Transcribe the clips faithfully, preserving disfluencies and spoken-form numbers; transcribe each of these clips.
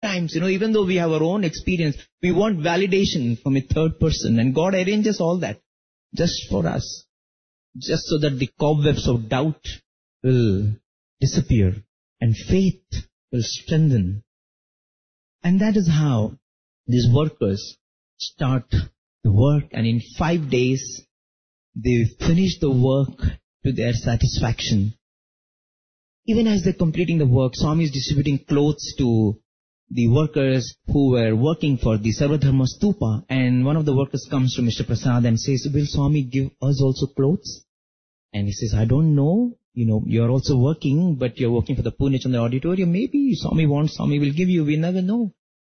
times, you know, even though we have our own experience, we want validation from a third person. And God arranges all that just for us. Just so that the cobwebs of doubt will disappear and faith will strengthen. And that is how these workers start the work, and in five days they finish the work to their satisfaction. Even as they're completing the work, Swami is distributing clothes to the workers who were working for the Sarvadharma Stupa, and one of the workers comes to Mister Prasad and says, will Swami give us also clothes? And he says, I don't know, you know, you're also working, but you're working for the Purnachandra Auditorium. Maybe Swami wants, Swami will give you, we never know.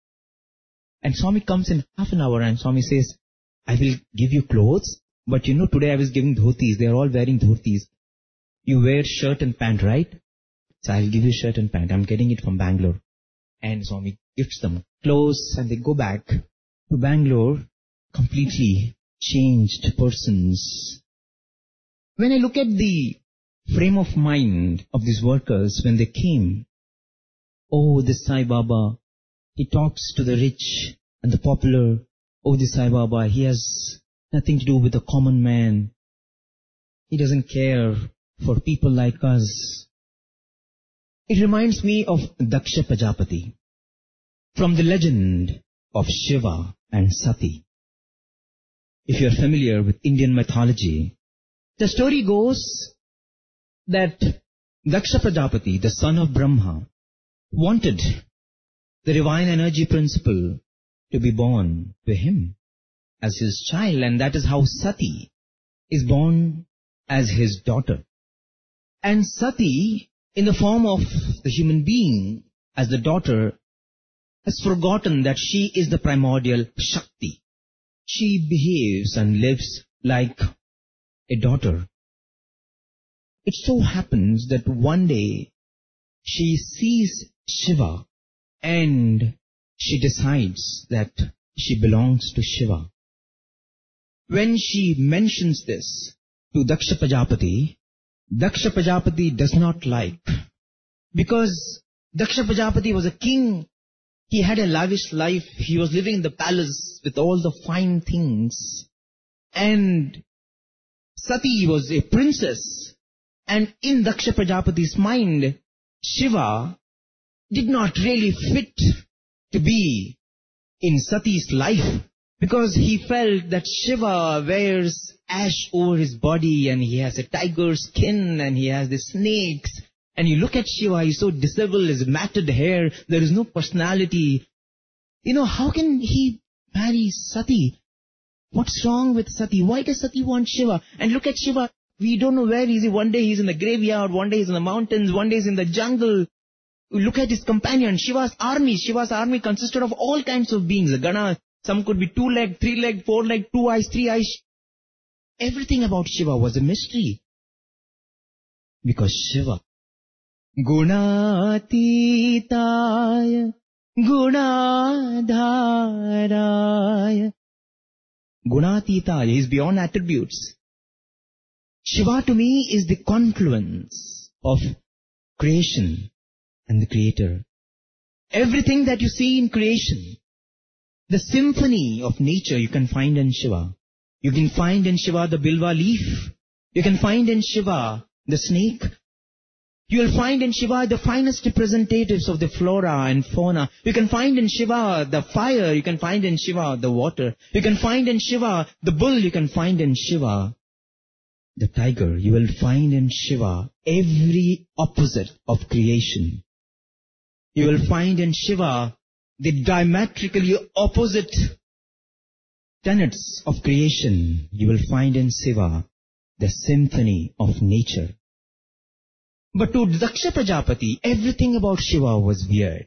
And Swami comes in half an hour and Swami says, I will give you clothes, but you know, today I was giving dhotis, they are all wearing dhotis. You wear shirt and pant, right? So I'll give you shirt and pant, I'm getting it from Bangalore. And Swami gifts them clothes and they go back to Bangalore, completely changed persons. When I look at the frame of mind of these workers when they came, oh, this Sai Baba, he talks to the rich and the popular. Oh, this Sai Baba, he has nothing to do with the common man. He doesn't care for people like us. It reminds me of Daksha Prajapati from the legend of Shiva and Sati. If you are familiar with Indian mythology, the story goes that Daksha Prajapati, the son of Brahma, wanted the divine energy principle to be born to him as his child, and that is how Sati is born as his daughter. And Sati, in the form of the human being, as the daughter, has forgotten that she is the primordial Shakti. She behaves and lives like a daughter. It so happens that one day she sees Shiva and she decides that she belongs to Shiva. When she mentions this to Daksha Prajapati, Daksha Prajapati does not like, because Daksha Prajapati was a king. He had a lavish life. He was living in the palace with all the fine things. And Sati was a princess. And in Daksha Prajapati's mind, Shiva did not really fit to be in Sati's life, because he felt that Shiva wears ash over his body and he has a tiger skin and he has the snakes. And you look at Shiva, he's so disheveled, his matted hair, there is no personality. You know, how can he marry Sati? What's wrong with Sati? Why does Sati want Shiva? And look at Shiva, we don't know where he is. One day he's in the graveyard, one day he's in the mountains, one day he's in the jungle. Look at his companion, Shiva's army. Shiva's army consisted of all kinds of beings. The Gana, some could be two-legged, three-legged, four-legged, two eyes, three eyes. Everything about Shiva was a mystery. Because Shiva, Gunatitaya, Gunadharaya. Gunatitaya is beyond attributes. Shiva to me is the confluence of creation and the Creator. Everything that you see in creation, the symphony of nature, you can find in Shiva. You can find in Shiva the bilva leaf. You can find in Shiva the snake. You will find in Shiva the finest representatives of the flora and fauna. You can find in Shiva the fire. You can find in Shiva the water. You can find in Shiva the bull. You can find in Shiva the tiger. You will find in Shiva every opposite of creation. You will find in Shiva the diametrically opposite tenets of creation. You will find in Shiva the symphony of nature. But to Daksha Prajapati, everything about Shiva was weird.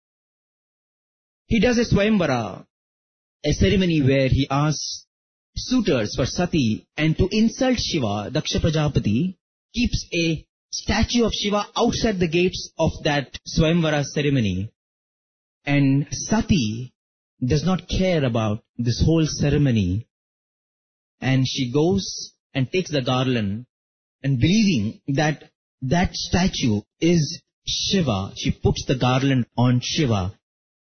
He does a Swayamvara, a ceremony where he asks suitors for Sati, and to insult Shiva, Daksha Prajapati keeps a statue of Shiva outside the gates of that Swayamvara ceremony. And Sati does not care about this whole ceremony. And she goes and takes the garland, and believing that that statue is Shiva, she puts the garland on Shiva.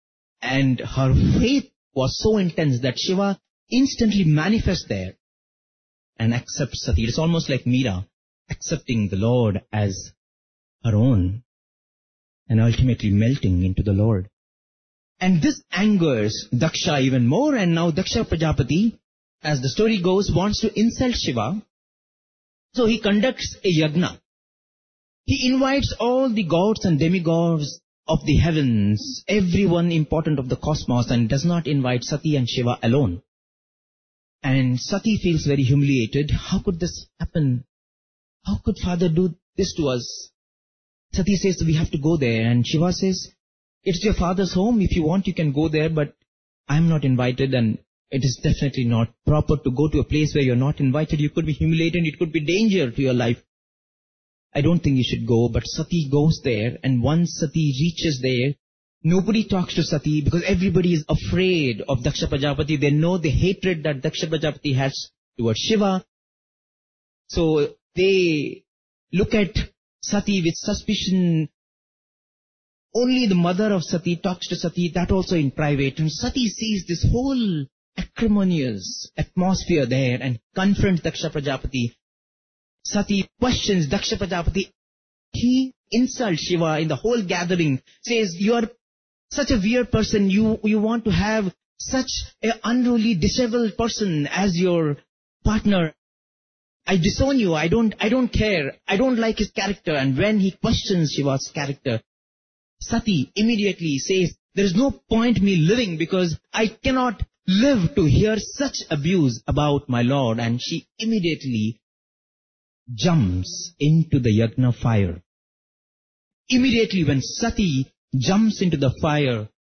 And her faith was so intense that Shiva instantly manifests there and accepts Sati. It's almost like Meera accepting the Lord as her own and ultimately melting into the Lord. And this angers Daksha even more, and now Daksha Prajapati, as the story goes, wants to insult Shiva. So he conducts a yagna. He invites all the gods and demigods of the heavens, everyone important of the cosmos, and does not invite Sati and Shiva alone. And Sati feels very humiliated. How could this happen? How could Father do this to us? Sati says, we have to go there. And Shiva says, it's your father's home. If you want, you can go there, but I'm not invited, and it is definitely not proper to go to a place where you're not invited. You could be humiliated. It could be danger to your life. I don't think you should go. But Sati goes there, and once Sati reaches there, nobody talks to Sati because everybody is afraid of Daksha Prajapati. They know the hatred that Daksha Prajapati has towards Shiva. So they look at Sati with suspicion. Only the mother of Sati talks to Sati, that also in private. And Sati sees this whole acrimonious atmosphere there and confronts Daksha Prajapati. Sati questions Daksha Prajapati. He insults Shiva in the whole gathering, says, you are such a weird person. You, you want to have such an unruly, disheveled person as your partner. I disown you. I don't, I don't care. I don't like his character. And when he questions Shiva's character, Sati immediately says, there is no point me living because I cannot live to hear such abuse about my Lord. And she immediately jumps into the yagna fire. Immediately when Sati jumps into the fire,